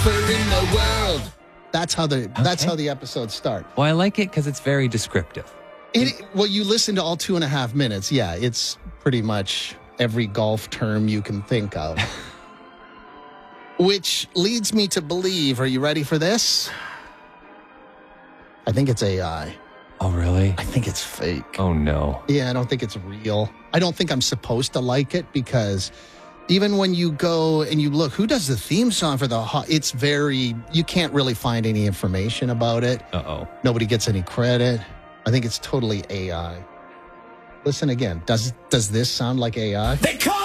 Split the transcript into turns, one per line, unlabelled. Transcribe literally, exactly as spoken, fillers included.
golfer in the world. That's how the that's
Okay.
how the episodes start.
Well, I like it because it's very descriptive.
It, well, you listen to all two and a half minutes. Yeah, it's pretty much every golf term you can think of. Which leads me to believe, are you ready for this? I think it's A I.
Oh, really?
I think it's fake.
Oh, no.
Yeah, I don't think it's real. I don't think I'm supposed to like it because even when you go and you look, who does the theme song for the hot? It's very, you can't really find any information about it.
Uh-oh.
Nobody gets any credit. I think it's totally A I. Listen again. Does does this sound like A I?
They call